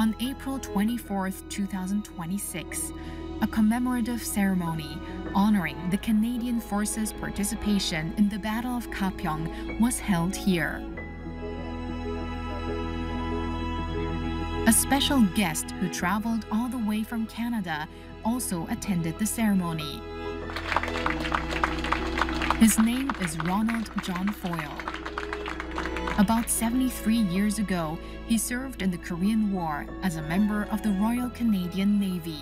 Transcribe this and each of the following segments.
on April 24, 2026, a commemorative ceremony honoring the Canadian Forces' participation in the Battle of Kapyong was held here. A special guest who traveled all the way from Canada also attended the ceremony. His name is Ronald John Foyle. About 73 years ago, he served in the Korean War as a member of the Royal Canadian Navy.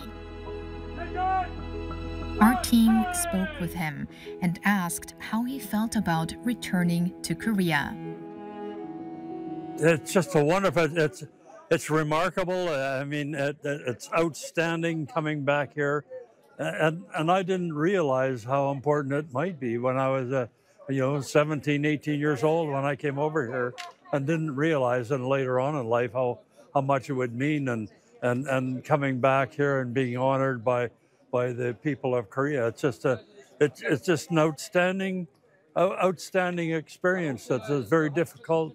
Our team spoke with him and asked how he felt about returning to Korea. It's just a wonderful, it's remarkable. I mean, it's outstanding coming back here. And I didn't realize how important it might be when I was, 17, 18 years old when I came over here, and didn't realize and later on in life how much it would mean, and coming back here and being honored by the people of Korea. It's just an outstanding experience. That's very difficult,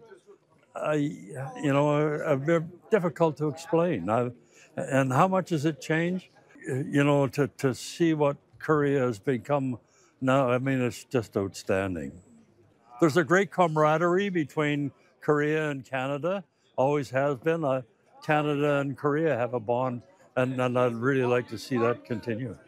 difficult to explain. And how much has it changed? To see what Korea has become now, I mean, it's just outstanding. There's a great camaraderie between Korea and Canada, always has been. Canada and Korea have a bond, and I'd really like to see that continue.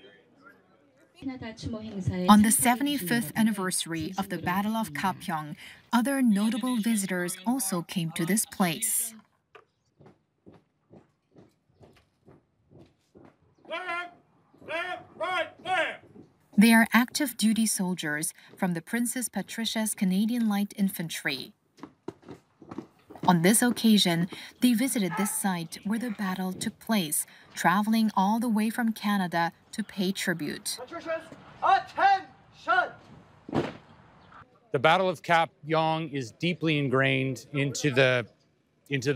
On the 75th anniversary of the Battle of Kapyong, other notable visitors also came to this place. They are active duty soldiers from the Princess Patricia's Canadian Light Infantry. On this occasion, they visited this site where the battle took place, traveling all the way from Canada to pay tribute. Attention! The Battle of Kapyong is deeply ingrained into the